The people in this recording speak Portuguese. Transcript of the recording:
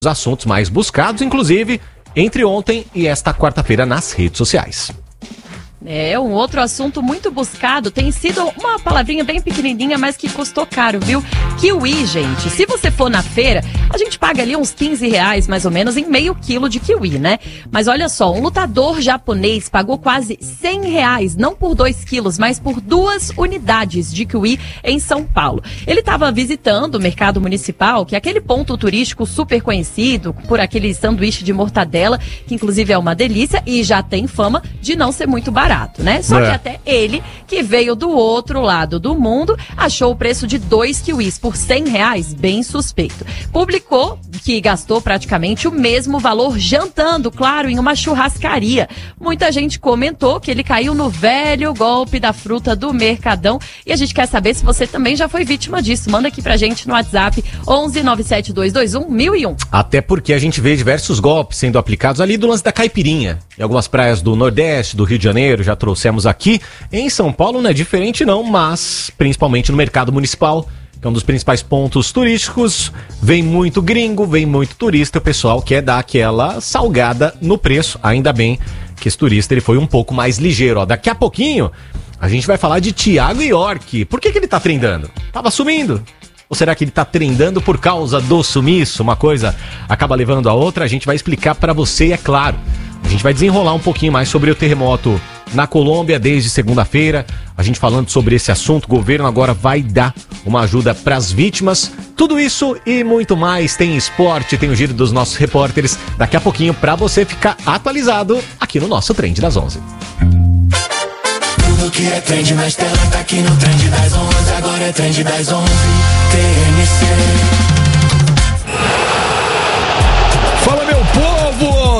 Os assuntos mais buscados, inclusive, entre ontem e esta quarta-feira nas redes sociais. Um outro assunto muito buscado tem sido uma palavrinha bem pequenininha, mas que custou caro, viu? Kiwi, gente. Se você for na feira, a gente paga ali uns R$15, mais ou menos, em meio quilo de kiwi, né? Mas olha só, um lutador japonês pagou quase R$100, não por 2 quilos, mas por 2 unidades de kiwi em São Paulo. Ele estava visitando o mercado municipal, que é aquele ponto turístico super conhecido por aquele sanduíche de mortadela, que inclusive é uma delícia e já tem fama de não ser muito barato. Né? Só que até ele, que veio do outro lado do mundo, achou o preço de 2 kiwis por R$100 bem suspeito. Publicou que gastou praticamente o mesmo valor jantando, claro, em uma churrascaria. Muita gente comentou que ele caiu no velho golpe da fruta do Mercadão e a gente quer saber se você também já foi vítima disso. Manda aqui pra gente no WhatsApp 11 97221 1001. Até porque a gente vê diversos golpes sendo aplicados ali do lance da caipirinha. Em algumas praias do Nordeste, do Rio de Janeiro, já trouxemos aqui. Em São Paulo não é diferente não, mas principalmente no mercado municipal, que é um dos principais pontos turísticos, vem muito gringo, vem muito turista, o pessoal quer dar aquela salgada no preço. Ainda bem que esse turista ele foi um pouco mais ligeiro. Ó, daqui a pouquinho a gente vai falar de Thiago York. Por que ele tá trendando? Tava sumindo. Ou será que ele tá trendando por causa do sumiço? Uma coisa acaba levando a outra, a gente vai explicar pra você e é claro, a gente vai desenrolar um pouquinho mais sobre o terremoto na Colômbia desde segunda-feira. A gente falando sobre esse assunto, o governo agora vai dar uma ajuda para as vítimas. Tudo isso e muito mais. Tem esporte, tem o giro dos nossos repórteres. Daqui a pouquinho para você ficar atualizado aqui no nosso Trend das 11. Tudo que é trend na Estela tá aqui no Trend das 11. Agora é Trend das 11. TNC.